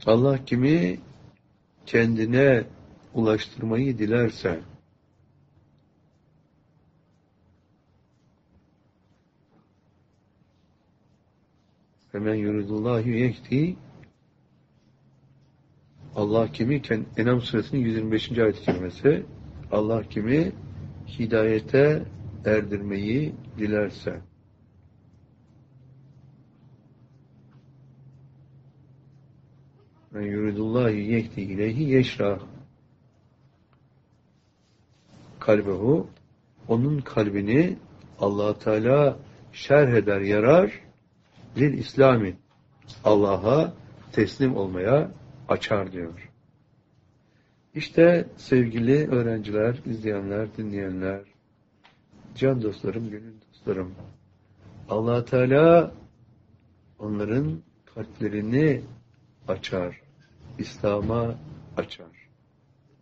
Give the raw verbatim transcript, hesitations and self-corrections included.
Allah kimi kendine ulaştırmayı dilerse, hemen yuridullahu yehdi, Allah kimi, En'am suresinin yüz yirmi beşinci ayet-i kerimesi, Allah kimi hidayete erdirmeyi dilerse, men yuridullahu yehdi ileyhi yeşrah kalbehu, onun kalbini Allah Teala şerh eder, yarar, lil İslami, Allah'a teslim olmaya açar diyor. İşte sevgili öğrenciler, izleyenler, dinleyenler, can dostlarım, gönül dostlarım, Allah Teala onların kalplerini açar, İslam'a açar.